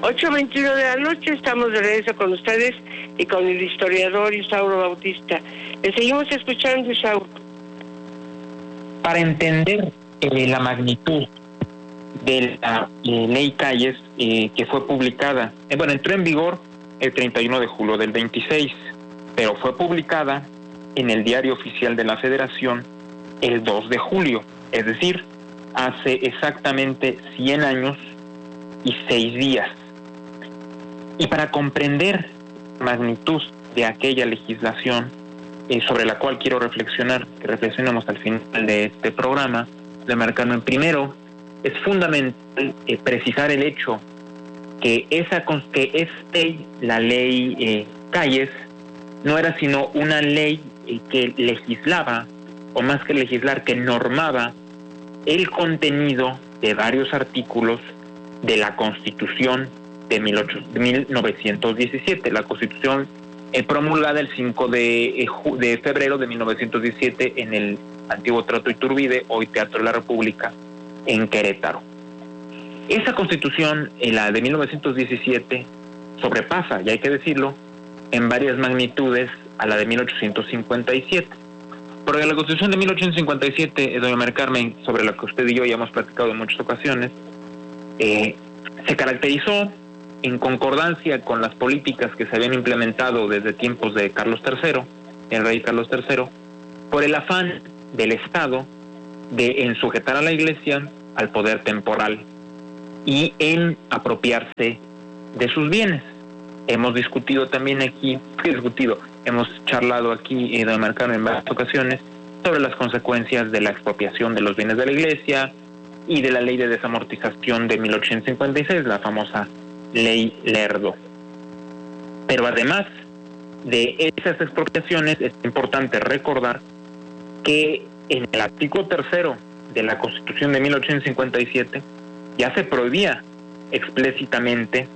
8:21 de la noche, estamos de regreso con ustedes y con el historiador Isauro Bautista. Le seguimos escuchando, Isauro. Para entender la magnitud de la ley Calles, que fue publicada, entró en vigor el 31 de julio del 26, pero fue publicada en el Diario Oficial de la Federación el 2 de julio, es decir, hace exactamente 100 años y 6 días. Y para comprender la magnitud de aquella legislación, sobre la cual quiero reflexionar, que reflexionemos al final de este programa, de Marcarmen, primero, es fundamental precisar el hecho que la ley Calles no era sino una ley que legislaba, o más que legislar, que normaba el contenido de varios artículos de la Constitución de 1917, la Constitución promulgada el 5 de febrero de 1917 en el antiguo Teatro Iturbide, hoy Teatro de la República, en Querétaro. Esa Constitución, la de 1917, sobrepasa, y hay que decirlo, en varias magnitudes a la de 1857. Porque la Constitución de 1857, doña María Carmen, sobre la que usted y yo ya hemos platicado en muchas ocasiones, se caracterizó en concordancia con las políticas que se habían implementado desde tiempos de Carlos III, el rey Carlos III, por el afán del Estado en sujetar a la Iglesia al poder temporal y en apropiarse de sus bienes. Hemos discutido también aquí, hemos charlado aquí, doña María Carmen, en varias ocasiones sobre las consecuencias de la expropiación de los bienes de la Iglesia y de la ley de desamortización de 1856, la famosa ley Lerdo. Pero además de esas expropiaciones, es importante recordar que en el artículo 3 de la Constitución de 1857 ya se prohibía explícitamente,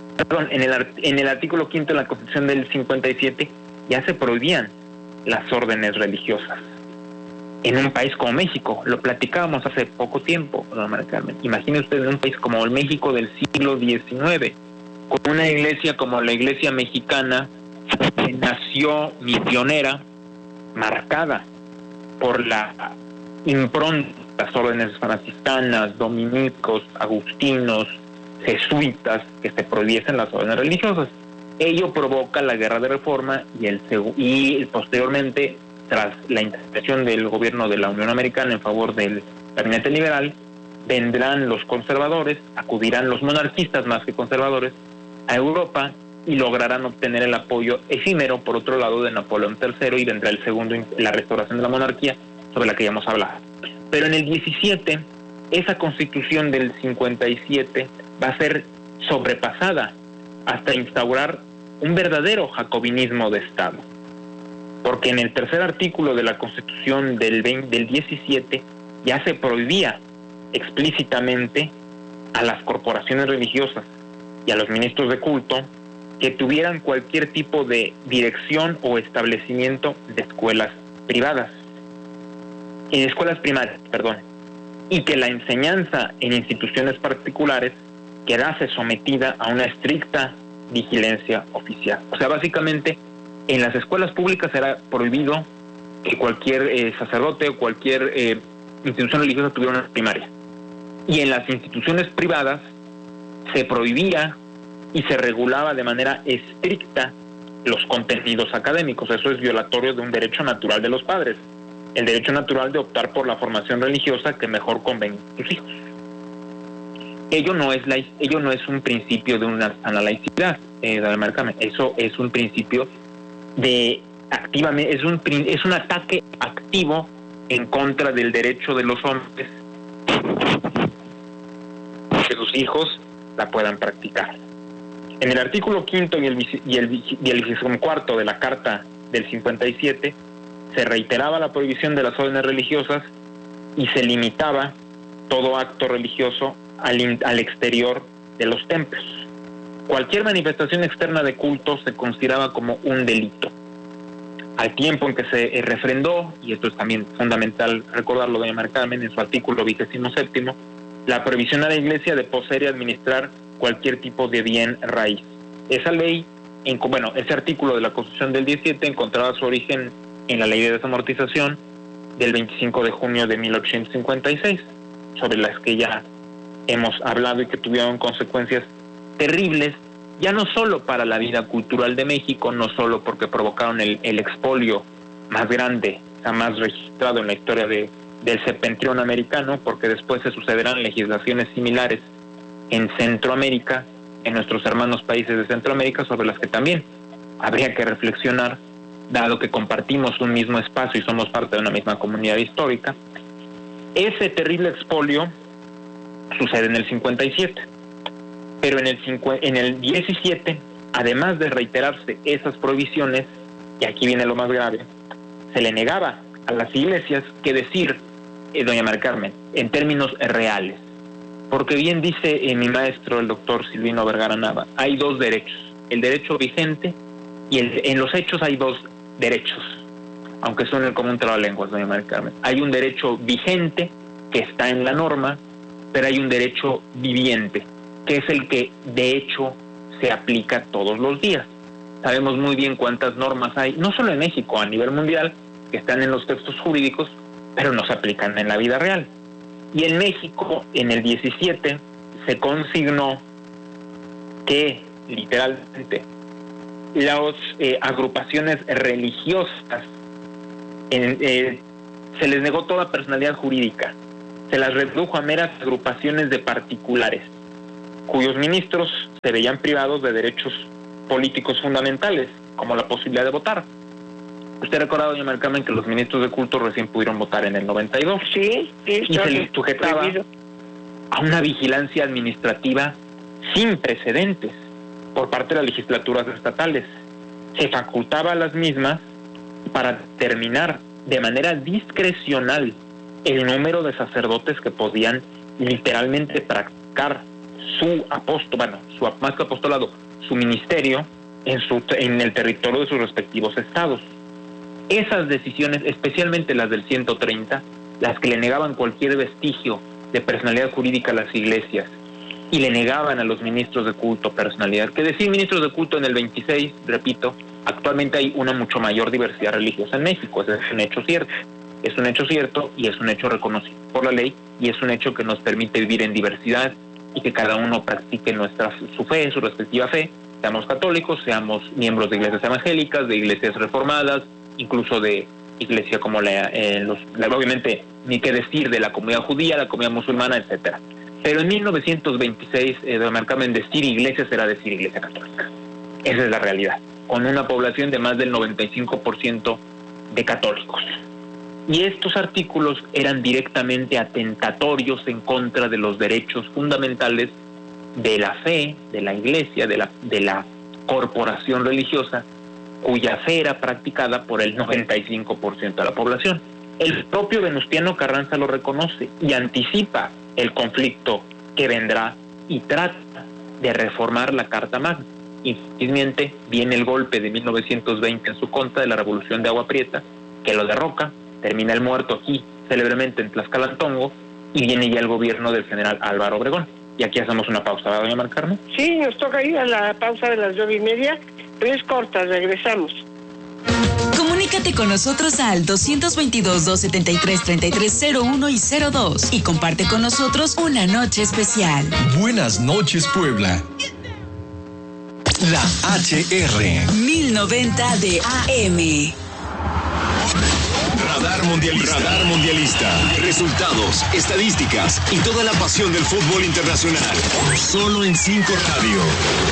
en el artículo 5 de la Constitución del 57 ya se prohibían las órdenes religiosas. En un país como México, lo platicábamos hace poco tiempo, don María Carmen, imagine usted en un país como el México del siglo XIX, con una iglesia como la iglesia mexicana, que nació misionera, marcada por la impronta de las órdenes franciscanas, dominicos, agustinos, jesuitas, que se prohibiesen las órdenes religiosas. Ello provoca la guerra de reforma y posteriormente, tras la intervención del gobierno de la Unión Americana en favor del gabinete liberal, vendrán los conservadores, acudirán los monarquistas más que conservadores a Europa y lograrán obtener el apoyo efímero, por otro lado, de Napoleón III, y vendrá el segundo, la restauración de la monarquía, sobre la que ya hemos hablado. Pero en el 17, esa Constitución del 57 va a ser sobrepasada hasta instaurar un verdadero jacobinismo de Estado. Porque en el tercer artículo de la Constitución del 17 ya se prohibía explícitamente a las corporaciones religiosas y a los ministros de culto que tuvieran cualquier tipo de dirección o establecimiento de escuelas privadas, escuelas primarias, y que la enseñanza en instituciones particulares quedase sometida a una estricta vigilancia oficial. O sea, básicamente, en las escuelas públicas era prohibido que cualquier sacerdote o cualquier institución religiosa tuviera una primaria. Y en las instituciones privadas se prohibía y se regulaba de manera estricta los contenidos académicos. Eso es violatorio de un derecho natural de los padres, el derecho natural de optar por la formación religiosa que mejor convenga a sus hijos. Ello no es un principio de una sana laicidad, eso es un principio de activamente, es un ataque activo en contra del derecho de los hombres que sus hijos la puedan practicar. En el artículo 5 y el 24 de la Carta del 57 se reiteraba la prohibición de las órdenes religiosas y se limitaba todo acto religioso al exterior de los templos. Cualquier manifestación externa de culto se consideraba como un delito. Al tiempo en que se refrendó, y esto es también fundamental recordarlo, doña María Carmen, en su artículo 27, la prohibición a la Iglesia de poseer y administrar cualquier tipo de bien raíz. Esa ley, ese artículo de la Constitución del 17 encontraba su origen en la ley de desamortización del 25 de junio de 1856, sobre las que ya hemos hablado y que tuvieron consecuencias terribles, ya no solo para la vida cultural de México, no solo porque provocaron el expolio más grande jamás registrado en la historia del septentrión americano, porque después se sucederán legislaciones similares en Centroamérica, en nuestros hermanos países de Centroamérica, sobre las que también habría que reflexionar, dado que compartimos un mismo espacio y somos parte de una misma comunidad histórica. Ese terrible expolio sucede en el 57, pero en el 17, además de reiterarse esas prohibiciones, y aquí viene lo más grave, se le negaba a las iglesias que decir, doña María Carmen, en términos reales, porque bien dice mi maestro, el doctor Silvino Vergara Nava, hay dos derechos, el derecho vigente y en los hechos hay dos derechos, aunque suene como un trabalenguas, doña María Carmen. Hay un derecho vigente que está en la norma, pero hay un derecho viviente, que es el que de hecho se aplica todos los días. Sabemos muy bien cuántas normas hay, no solo en México, a nivel mundial, que están en los textos jurídicos, pero no se aplican en la vida real. Y en México, en el 17, se consignó que, literalmente, las agrupaciones religiosas se les negó toda personalidad jurídica, se las redujo a meras agrupaciones de particulares, cuyos ministros se veían privados de derechos políticos fundamentales, como la posibilidad de votar. Usted recuerda, doña María Carmen, que los ministros de culto recién pudieron votar en el 92. Sí, y se les sujetaba a una vigilancia administrativa sin precedentes por parte de las legislaturas estatales. Se facultaba a las mismas para determinar de manera discrecional el número de sacerdotes que podían literalmente practicar más que apostolado, su ministerio en el territorio de sus respectivos estados. Esas decisiones, especialmente las del 130, las que le negaban cualquier vestigio de personalidad jurídica a las iglesias y le negaban a los ministros de culto personalidad. Que decir ministros de culto en el 26, repito, actualmente hay una mucho mayor diversidad religiosa en México, ese es un hecho cierto. Es un hecho cierto y es un hecho reconocido por la ley y es un hecho que nos permite vivir en diversidad y que cada uno practique su fe, su respectiva fe, seamos católicos, seamos miembros de iglesias evangélicas, de iglesias reformadas, incluso de iglesia como obviamente ni qué decir de la comunidad judía, la comunidad musulmana, etcétera. Pero en 1926, doña María Carmen, decir iglesia será decir iglesia católica. Esa es la realidad, con una población de más del 95% de católicos. Y estos artículos eran directamente atentatorios en contra de los derechos fundamentales de la fe, de la iglesia, de la corporación religiosa, cuya fe era practicada por el 95% de la población. El propio Venustiano Carranza lo reconoce y anticipa el conflicto que vendrá y trata de reformar la Carta Magna. Infelizmente viene el golpe de 1920 en su contra de la Revolución de Agua Prieta, que lo derroca, termina el muerto aquí, célebremente en Tlaxcalantongo, y viene ya el gobierno del general Álvaro Obregón. Y aquí hacemos una pausa, ¿verdad, doña María Carmen? Sí, nos toca ir a la pausa de las 9:30, pero es corta, regresamos. Comunícate con nosotros al 222-273-3301 y 02 y comparte con nosotros una noche especial. Buenas noches, Puebla. La HR 1090 de AM. Radar Mundialista. Resultados, estadísticas y toda la pasión del fútbol internacional. Solo en 5 Radio.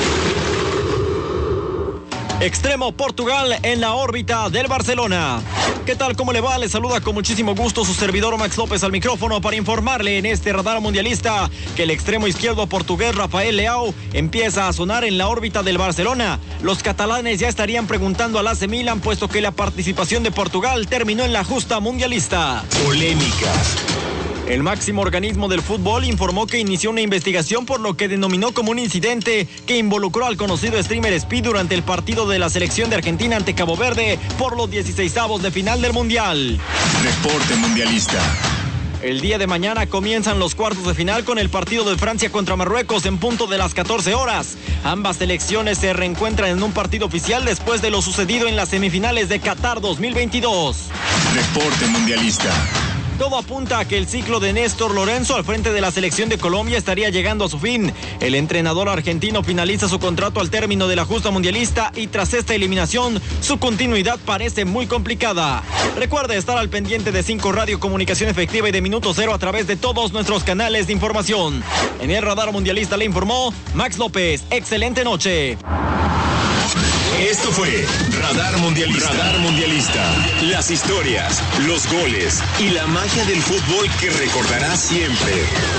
Extremo Portugal en la órbita del Barcelona. ¿Qué tal? ¿Cómo le va? Le saluda con muchísimo gusto su servidor Max López al micrófono para informarle en este radar mundialista que el extremo izquierdo portugués Rafael Leao empieza a sonar en la órbita del Barcelona. Los catalanes ya estarían preguntando al AC Milan puesto que la participación de Portugal terminó en la justa mundialista. Polémicas. El máximo organismo del fútbol informó que inició una investigación por lo que denominó como un incidente que involucró al conocido streamer Speed durante el partido de la selección de Argentina ante Cabo Verde por los 16avos de final del Mundial. Deporte mundialista. El día de mañana comienzan los cuartos de final con el partido de Francia contra Marruecos en punto de las 14 horas. Ambas selecciones se reencuentran en un partido oficial después de lo sucedido en las semifinales de Qatar 2022. Deporte mundialista. Todo apunta a que el ciclo de Néstor Lorenzo al frente de la selección de Colombia estaría llegando a su fin. El entrenador argentino finaliza su contrato al término de la justa mundialista y tras esta eliminación, su continuidad parece muy complicada. Recuerde estar al pendiente de 5 Radio, comunicación efectiva y de Minuto Cero a través de todos nuestros canales de información. En el Radar Mundialista le informó Max López. Excelente noche. Esto fue Radar Mundialista. Radar Mundialista. Las historias, los goles y la magia del fútbol que recordarás siempre.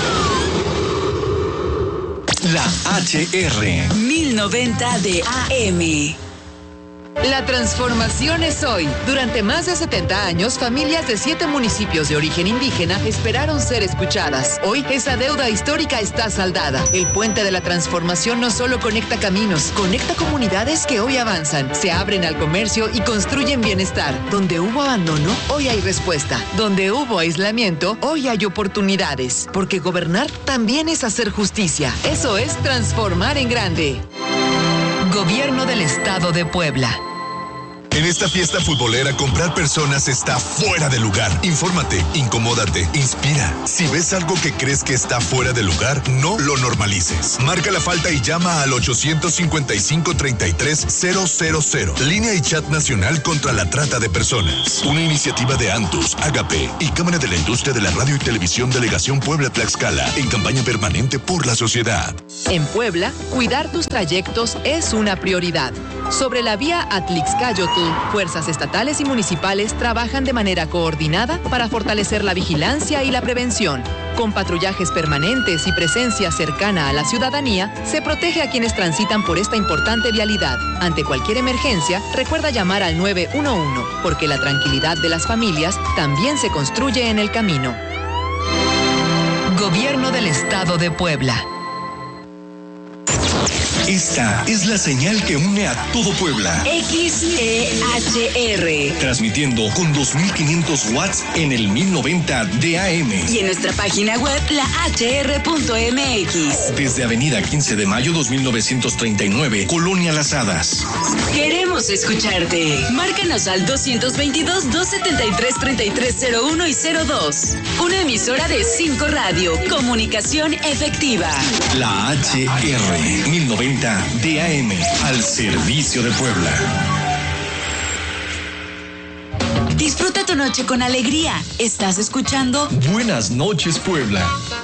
La HR. 1090 de AM. La transformación es hoy. Durante más de 70 años, familias de 7 municipios de origen indígena esperaron ser escuchadas. Hoy, esa deuda histórica está saldada. El puente de la transformación no solo conecta caminos, conecta comunidades que hoy avanzan, se abren al comercio y construyen bienestar. Donde hubo abandono, hoy hay respuesta. Donde hubo aislamiento, hoy hay oportunidades. Porque gobernar también es hacer justicia. Eso es transformar en grande. Gobierno del Estado de Puebla. En esta fiesta futbolera, comprar personas está fuera de lugar. Infórmate, incomódate, inspira. Si ves algo que crees que está fuera de lugar, no lo normalices. Marca la falta y llama al 855-33-000. Línea y chat nacional contra la trata de personas. Una iniciativa de Antus, Agape y Cámara de la Industria de la Radio y Televisión Delegación Puebla-Tlaxcala en campaña permanente por la sociedad. En Puebla, cuidar tus trayectos es una prioridad. Sobre la vía Atlixcáyotl, fuerzas estatales y municipales trabajan de manera coordinada para fortalecer la vigilancia y la prevención. Con patrullajes permanentes y presencia cercana a la ciudadanía, se protege a quienes transitan por esta importante vialidad. Ante cualquier emergencia, recuerda llamar al 911, porque la tranquilidad de las familias también se construye en el camino. Gobierno del Estado de Puebla. Esta es la señal que une a todo Puebla. XEHR. Transmitiendo con 2500 watts en el 1090 de AM. Y en nuestra página web, lahr.mx. Desde Avenida 15 de Mayo 2939, Colonia Las Hadas. Queremos escucharte. Márcanos al 222-273-3301 y 02. Una emisora de 5 Radio. Comunicación efectiva. La HR 1090 DAM, al servicio de Puebla. Disfruta tu noche con alegría. ¿Estás escuchando? Buenas noches, Puebla.